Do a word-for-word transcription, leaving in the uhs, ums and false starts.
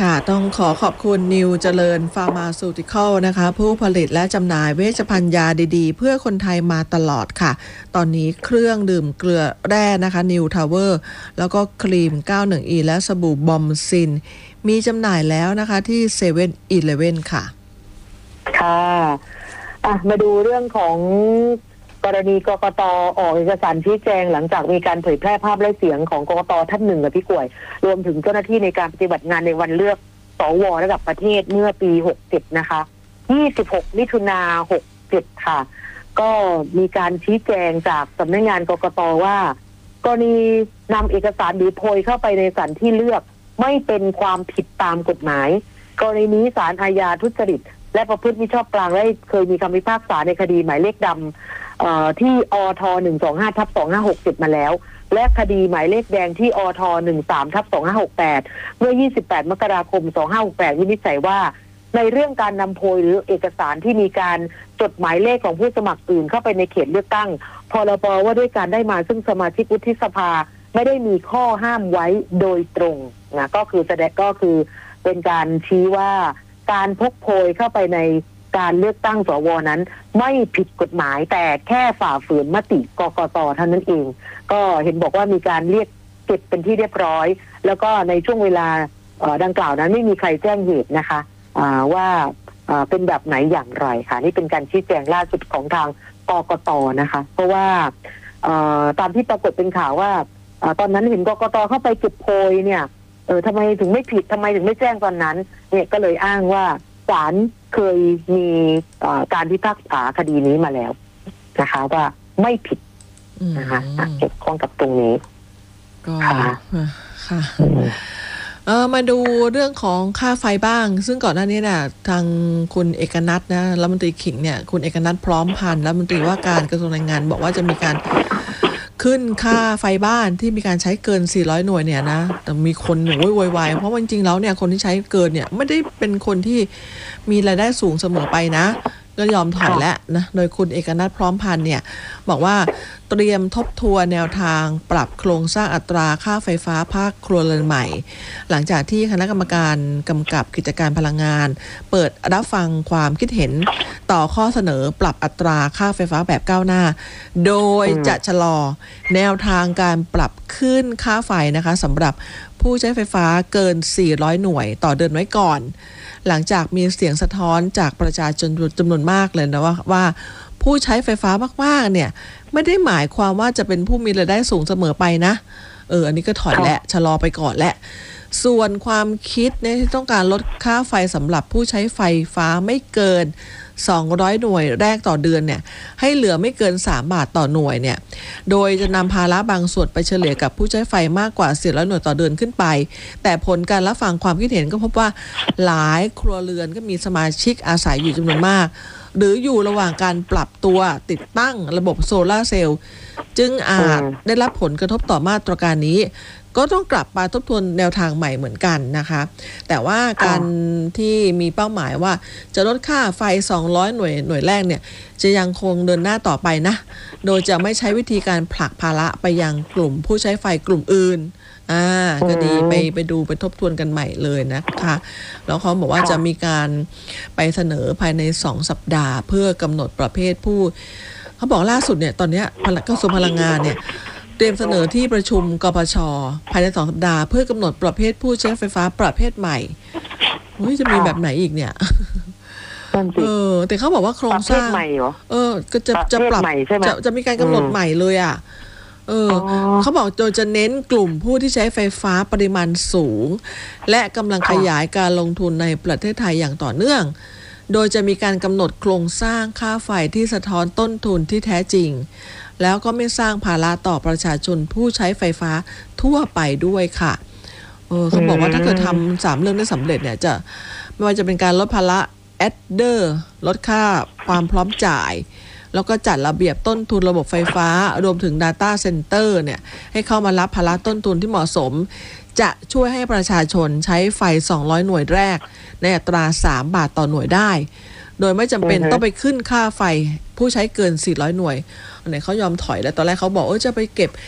ค่ะต้องขอขอบคุณนิวเจริญฟาร์มาซูติคอลนะคะผู้ผลิตและจำหน่ายเวชภัณฑ์ยาดีๆเพื่อคนไทยมาตลอดค่ะตอนนี้เครื่องดื่มเกลือแร่นะคะนิวทาวเวอร์แล้วก็ครีม เก้าสิบเอ็ด อี และสบู่บอมซินมีจำหน่ายแล้วนะคะที่เซเว่นอีเลฟเว่นค่ะค่ะอ่ะมาดูเรื่องของกรณีกกต.ออกเอกสารชี้แจงหลังจากมีการเผยแพร่ภาพและเสียงของกกต.ท่านหนึ่งกับพี่กล้วยรวมถึงเจ้าหน้าที่ในการปฏิบัติงานในวันเลือกสว.ระดับประเทศเมื่อปีหกสิบนะคะยี่สิบหกมิถุนายนหกสิบค่ะก็มีการชี้แจงจากสำนักงานกกต.ว่ากรณีนำเอกสารหรือโพยเข้าไปในสถานที่เลือกไม่เป็นความผิดตามกฎหมายกรณีนี้ศาลอาญาทุจริตและประพฤติมิชอบกลางได้เคยมีคำพิพากษาในคดีหมายเลขดำที่อท หนึ่งสองห้า ทับ สองห้าหกเจ็ดมาแล้วและคดีหมายเลขแดงที่อท หนึ่งสาม ทับ สองห้าหกแปดเมื่อยี่สิบแปดมกราคมสองห้าหกแปดวินิจฉัยว่าในเรื่องการนำโพยหรือเอกสารที่มีการจดหมายเลขของผู้สมัครอื่นเข้าไปในเขตเลือกตั้งพรบว่าด้วยการได้มาซึ่งสมาชิกวุฒิสภาไม่ได้มีข้อห้ามไว้โดยตรงนะก็คือแสดงก็คือเป็นการชี้ว่าการพกโพยเข้าไปในการเลือกตั้งสวนั้นไม่ผิดกฎหมายแต่แค่ฝ่าฝืนมติกกต.เท่านั้นเองก็เห็นบอกว่ามีการเรียกเก็บเป็นที่เรียบร้อยแล้วก็ในช่วงเวลาดังกล่าวนั้นไม่มีใครแจ้งเหตุนะคะว่าเป็นแบบไหนอย่างไรค่ะนี่เป็นการชี้แจงล่าสุดของทางกกต.นะคะเพราะว่าตามที่ปรากฏเป็นข่าวว่าตอนนั้นเห็นกกต.เข้าไปเก็บโพยเนี่ยเออทำไมถึงไม่ผิดทำไมถึงไม่แจ้งตอนนั้นเนี่ยก็เลยอ้างว่าศาลเคยมีการพิพากษาคดีนี้มาแล้วนะคะว่าไม่ผิดนะคะเกี่ยวข้องกับตรงนี้ก็ค่ะเออมาดูเรื่องของค่าไฟบ้างซึ่งก่อนหน้านี้น่ะทางคุณเอกนัทนะรัฐมนตรีขิงเนี่ยคุณเอกนัทพร้อมพันธ์รัฐมนตรีว่าการกระทรวงแรงงานบอกว่าจะมีการขึ้นค่าไฟบ้านที่มีการใช้เกินสี่ร้อยหน่วยเนี่ยนะแต่มีคนหนูโวยวายเพราะว่าจริงๆแล้วเนี่ยคนที่ใช้เกินเนี่ยไม่ได้เป็นคนที่มีรายได้สูงเสมอไปนะก็ยอมถอยแล้วนะโดยคุณเอกนัทพร้อมพันธ์เนี่ยบอกว่าเตรียมทบทวนแนวทางปรับโครงสร้างอัตราค่าไฟฟ้าภาคครัวเรือนใหม่หลังจากที่คณะกรรมการกำกับกิจการพลังงานเปิดรับฟังความคิดเห็นต่อข้อเสนอปรับอัตราค่าไฟฟ้าแบบก้าวหน้าโดยจะชะลอแนวทางการปรับขึ้นค่าไฟนะคะสำหรับผู้ใช้ไฟฟ้าเกินสี่ร้อยหน่วยต่อเดือนไว้ก่อนหลังจากมีเสียงสะท้อนจากประชาชนจำนวนมากเลยนะว่าว่าผู้ใช้ไฟฟ้ามากๆเนี่ยไม่ได้หมายความว่าจะเป็นผู้มีรายได้สูงเสมอไปนะเอออันนี้ก็ถอยและชะลอไปก่อนและส่วนความคิดเนี่ยที่ต้องการลดค่าไฟสำหรับผู้ใช้ไฟฟ้าไม่เกินสองร้อยหน่วยแรกต่อเดือนเนี่ยให้เหลือไม่เกินสามบาทต่อหน่วยเนี่ยโดยจะนำภาระบางส่วนไปเฉลี่ยกับผู้ใช้ไฟมากกว่าสี่ร้อยหน่วยต่อเดือนขึ้นไปแต่ผลการรับฟังความคิดเห็นก็พบว่าหลายครัวเรือนก็มีสมาชิกอาศัยอยู่จำนวนมากหรืออยู่ระหว่างการปรับตัวติดตั้งระบบโซลาร์เซลล์จึงอาจได้รับผลกระทบต่อมาตรการนี้ก็ต้องกลับมาทบทวนแนวทางใหม่เหมือนกันนะคะแต่ว่าการที่มีเป้าหมายว่าจะลดค่าไฟสองร้อยหน่วยหน่วยแรกเนี่ยจะยังคงเดินหน้าต่อไปนะโดยจะไม่ใช้วิธีการผลักภาระไปยังกลุ่มผู้ใช้ไฟกลุ่มอื่นอ่าก็ดีไปไปดูไปทบทวนกันใหม่เลยนะคะแล้วเขาบอกว่าจะมีการไปเสนอภายในสองสัปดาห์เพื่อกำหนดประเภทผู้เขาบอกล่าสุดเนี่ยตอนนี้กระทรวงพลังงานเนี่ยเตรียมเสนอที่ประชุมกปช.ภายในสองสัปดาห์เพื่อกำหนดประเภทผู้ใช้ไฟฟ้าประเภทใหม่เฮ้ยจะมีแบบไหนอีกเนี่ยเออแต่เขาบอกว่าโครงสร้างเออก็จะจะปรับจะจะมีการกำหนดใหม่เลยอ่ะเออเขาบอกโดยจะเน้นกลุ่มผู้ที่ใช้ไฟฟ้าปริมาณสูงและกำลังขยายการลงทุนในประเทศไทยอย่างต่อเนื่องโดยจะมีการกำหนดโครงสร้างค่าไฟที่สะท้อนต้นทุนที่แท้จริงแล้วก็ไม่สร้างภาระต่อประชาชนผู้ใช้ไฟฟ้าทั่วไปด้วยค่ะเออเขาบอกว่าถ้าเกิดทำสามเรื่องได้สำเร็จเนี่ยจะไม่ว่าจะเป็นการลดภาระแอดเดอร์ลดค่าความพร้อมจ่ายแล้วก็จัดระเบียบต้นทุนระบบไฟฟ้ารวมถึง Data Center เนี่ยให้เข้ามารับภาระต้นทุนที่เหมาะสมจะช่วยให้ประชาชนใช้ไฟสองร้อยหน่วยแรกในอัตราสามบาทต่อหน่วยได้โดยไม่จำเป็นต้องไปขึ้นค่าไฟผู้ใช้เกินสี่ร้อยหน่วยอันไหนเขายอมถอยแล้วตอนแรกเขาบอกเออจะไปเก็บ